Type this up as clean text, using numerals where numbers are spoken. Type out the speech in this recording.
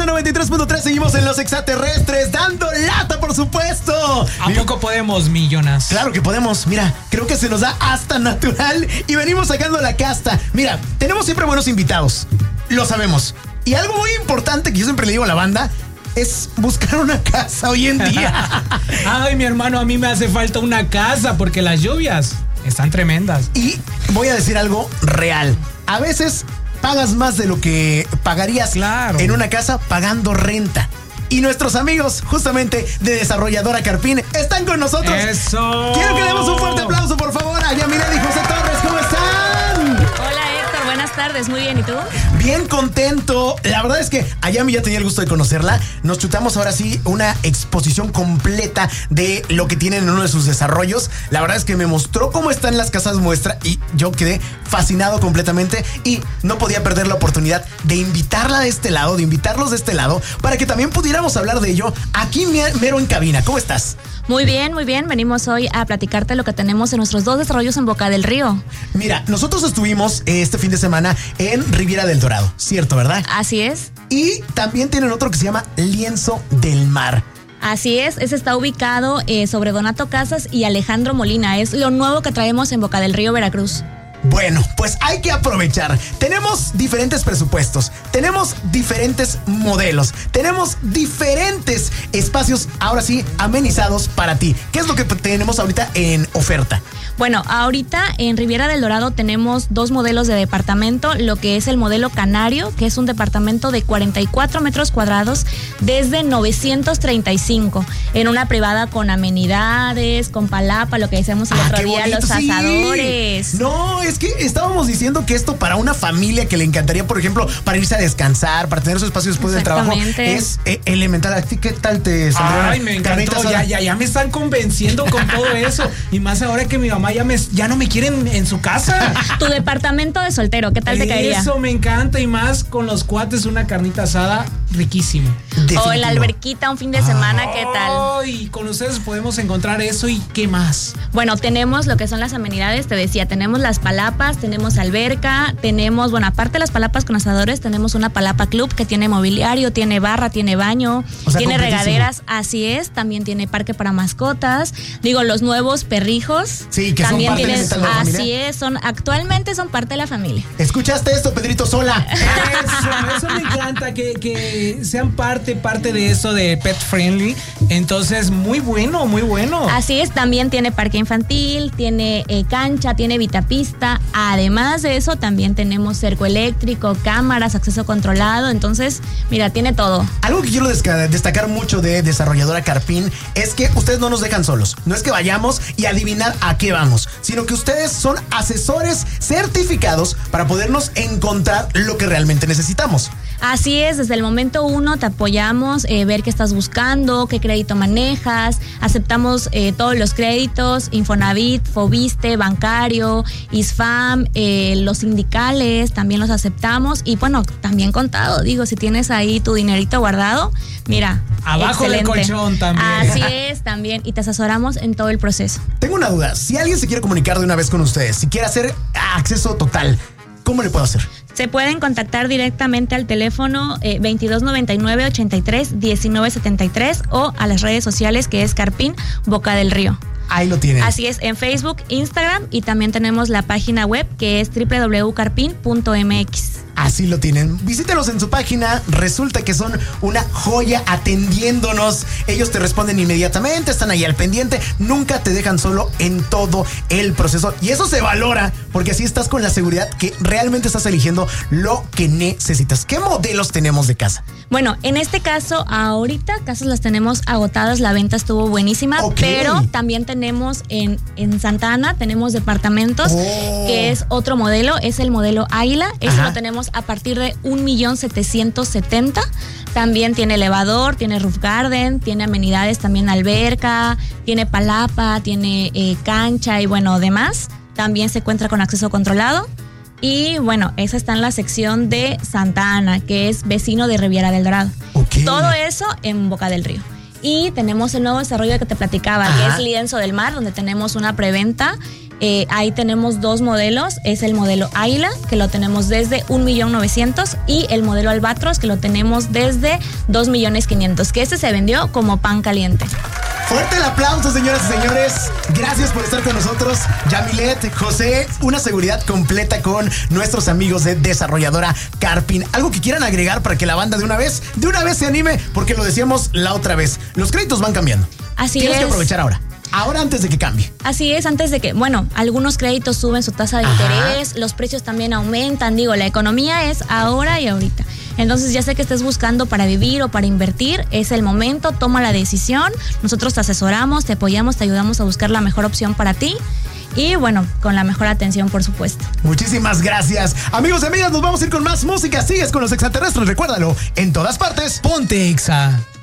93.3, seguimos en Los Extraterrestres, dando lata, por supuesto. ¿A poco podemos, millonas? Claro que podemos, mira, creo que se nos da hasta natural y venimos sacando la casta. Mira, tenemos siempre buenos invitados, lo sabemos. Y algo muy importante que yo siempre le digo a la banda es buscar una casa hoy en día. Ay, mi hermano, a mí me hace falta una casa porque las lluvias están tremendas. Y voy a decir algo real. A veces pagas más de lo que pagarías en una casa pagando renta. Y nuestros amigos, justamente, de Desarrolladora Carpín, están con nosotros. ¡Eso! Quiero que le demos un fuerte aplauso, por favor, a Yamileth y José Torres. ¿Cómo están? Hola, Héctor. Buenas tardes. Muy bien. ¿Y tú? Bien contento. La verdad es que a Yami ya tenía el gusto de conocerla. Nos chutamos ahora sí una exposición completa de lo que tienen en uno de sus desarrollos. La verdad es que me mostró cómo están las casas muestra y yo quedé fascinado completamente y no podía perder la oportunidad de invitarla de este lado, de invitarlos de este lado, para que también pudiéramos hablar de ello aquí mero en cabina. ¿Cómo estás? Muy bien, muy bien. Venimos hoy a platicarte lo que tenemos en nuestros dos desarrollos en Boca del Río. Mira, nosotros estuvimos este fin de semana en Riviera del Dorado, ¿cierto, verdad? Así es. Y también tienen otro que se llama Lienzo del Mar. Así es, ese está ubicado sobre Donato Casas y Alejandro Molina. Es lo nuevo que traemos en Boca del Río, Veracruz. Bueno, pues hay que aprovechar. Tenemos diferentes presupuestos, tenemos diferentes modelos, tenemos diferentes espacios, ahora sí, amenizados para ti. ¿Qué es lo que tenemos ahorita en oferta? Bueno, ahorita en Riviera del Dorado tenemos dos modelos de departamento, lo que es el modelo Canario, que es un departamento de 44 metros cuadrados desde 935, en una privada con amenidades, con palapa, lo que decíamos el otro día, los asadores. No, es que estábamos diciendo que esto para una familia que le encantaría, por ejemplo, para irse a descansar, para tener su espacio después del trabajo, es elemental. ¿A ti qué tal te salió? Ay, me encantó, ya me están convenciendo con todo eso, y más ahora que mi mamá ya no me quieren en su casa. Tu departamento de soltero, ¿qué tal te caería? Eso me encanta, y más con los cuates, una carnita asada riquísimo. O en la alberquita un fin de semana, ¿qué tal? Y con ustedes podemos encontrar eso. ¿Y qué más? Bueno, tenemos lo que son las amenidades, te decía, tenemos las palapas, tenemos alberca, tenemos, bueno, aparte de las palapas con asadores, tenemos una palapa club que tiene mobiliario, tiene barra, tiene baño, tiene regaderas, así es, también tiene parque para mascotas, digo, los nuevos perrijos. Sí, que también son parte de la familia. Así es, actualmente son parte de la familia. ¿Escuchaste esto, Pedrito Sola? Eso me encanta, que sean parte de eso de pet friendly. Entonces, muy bueno, muy bueno. Así es, también tiene parque infantil, tiene cancha, tiene vitapista. Además de eso, también tenemos cerco eléctrico, cámaras, acceso controlado. Entonces, mira, tiene todo. Algo que quiero destacar mucho de Desarrolladora Carpín es que ustedes no nos dejan solos. No es que vayamos y adivinar a qué vamos, sino que ustedes son asesores certificados para podernos encontrar lo que realmente necesitamos. Así es, desde el momento uno te apoyamos, ver qué estás buscando, qué crédito manejas, aceptamos todos los créditos, Infonavit, Fobiste, bancario, ISFAM, los sindicales, también los aceptamos y bueno, también contado, digo, si tienes ahí tu dinerito guardado, mira, abajo excelente. Del colchón también. Así es, también, y te asesoramos en todo el proceso. Tengo una duda, si alguien se quiere comunicar de una vez con ustedes, si quiere hacer acceso total, ¿cómo le puedo hacer? Se pueden contactar directamente al teléfono 2299 83 1973 o a las redes sociales que es Carpín Boca del Río. Ahí lo tienen. Así es, en Facebook, Instagram y también tenemos la página web que es www.carpin.mx. Así lo tienen. Visítelos en su página. Resulta que son una joya atendiéndonos. Ellos te responden inmediatamente, están ahí al pendiente. Nunca te dejan solo en todo el proceso. Y eso se valora porque así estás con la seguridad que realmente estás eligiendo lo que necesitas. ¿Qué modelos tenemos de casa? Bueno, en este caso, ahorita casas las tenemos agotadas. La venta estuvo buenísima, pero también tenemos en Santa Ana, tenemos departamentos que es otro modelo, es el modelo Águila. Ese lo tenemos a partir de 1,770,000. También tiene elevador, tiene roof garden, tiene amenidades, también alberca, tiene palapa, tiene cancha y bueno, demás. También se encuentra con acceso controlado. Y bueno, esa está en la sección de Santa Ana, que es vecino de Riviera del Dorado. Todo eso en Boca del Río. Y tenemos el nuevo desarrollo que te platicaba, que es Lienzo del Mar, donde tenemos una preventa Ahí tenemos 2 modelos, es el modelo Águila, que lo tenemos desde 1.900.000 y el modelo Albatros, que lo tenemos desde 2.500.000, que este se vendió como pan caliente. Fuerte el aplauso, señoras y señores. Gracias por estar con nosotros. Yamilet, José, una seguridad completa con nuestros amigos de desarrolladora Carpin. ¿Algo que quieran agregar para que la banda de una vez se anime? Porque lo decíamos la otra vez, los créditos van cambiando. Así Tienes es. que aprovechar ahora antes de que cambie. Así es, antes de que, algunos créditos suben su tasa de interés, los precios también aumentan, la economía es ahora y ahorita. Entonces ya sé que estés buscando para vivir o para invertir, es el momento, toma la decisión, nosotros te asesoramos, te apoyamos, te ayudamos a buscar la mejor opción para ti. Y con la mejor atención, por supuesto. Muchísimas gracias. Amigos y amigas, nos vamos a ir con más música. Sigues con los extraterrestres, recuérdalo, en todas partes. Ponte Exa.